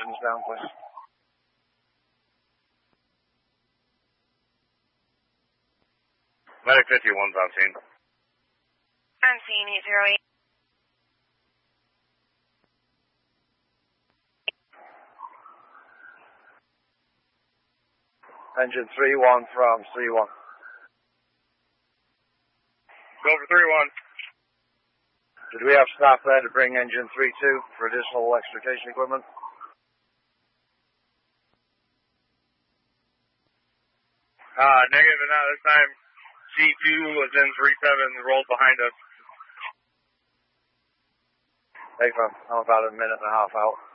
engines down, please. Medic 51's on scene. On scene, 808. Engine 3-1 from 3-1. Go for 3-1. Did we have staff there to bring engine 3-2 for additional extrication equipment? Negative, and not this time. C2 was in 3-7 and rolled behind us. Hey, I'm about a minute and a half out.